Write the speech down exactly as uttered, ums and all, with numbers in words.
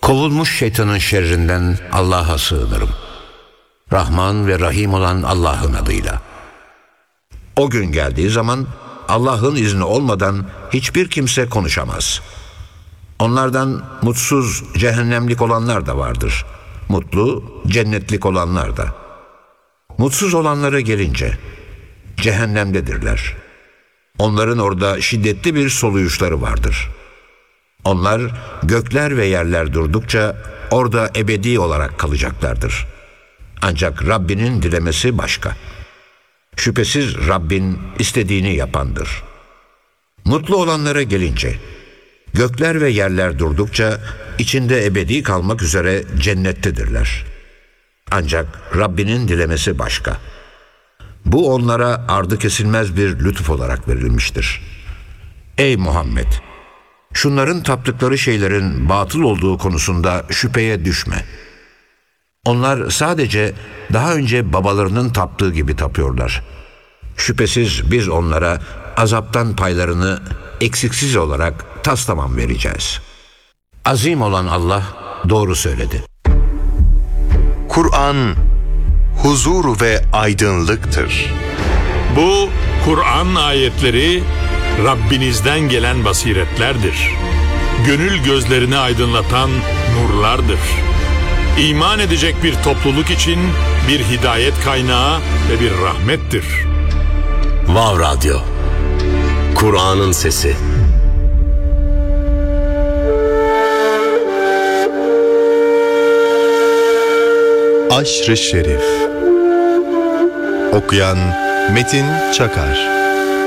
Kovulmuş şeytanın şerrinden Allah'a sığınırım. Rahman ve Rahim olan Allah'ın adıyla. O gün geldiği zaman Allah'ın izni olmadan hiçbir kimse konuşamaz. Onlardan mutsuz, cehennemlik olanlar da vardır. Mutlu, cennetlik olanlar da. Mutsuz olanlara gelince cehennemdedirler. Onların orada şiddetli bir soluyuşları vardır. Onlar gökler ve yerler durdukça orada ebedi olarak kalacaklardır. Ancak Rabbinin dilemesi başka. Şüphesiz Rabbin istediğini yapandır. Mutlu olanlara gelince, gökler ve yerler durdukça içinde ebedi kalmak üzere cennettedirler. Ancak Rabbinin dilemesi başka. Bu onlara ardı kesilmez bir lütuf olarak verilmiştir. Ey Muhammed! Şunların taptıkları şeylerin batıl olduğu konusunda şüpheye düşme. Onlar sadece daha önce babalarının taptığı gibi tapıyorlar. Şüphesiz biz onlara azaptan paylarını eksiksiz olarak taslamam vereceğiz. Azim olan Allah doğru söyledi. Kur'an huzur ve aydınlıktır. Bu Kur'an ayetleri Rabbinizden gelen basiretlerdir. Gönül gözlerini aydınlatan nurlardır. İman edecek bir topluluk için bir hidayet kaynağı ve bir rahmettir. Vav Radyo, Kur'an'ın sesi. Aşr-ı Şerif. Okuyan Metin Çakar.